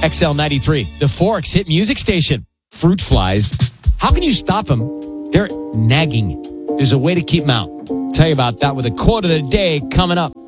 XL93, the Forks hit music station. Fruit flies. How can you stop them? They're nagging. There's a way to keep them out. Tell you about that with a quote of the day coming up.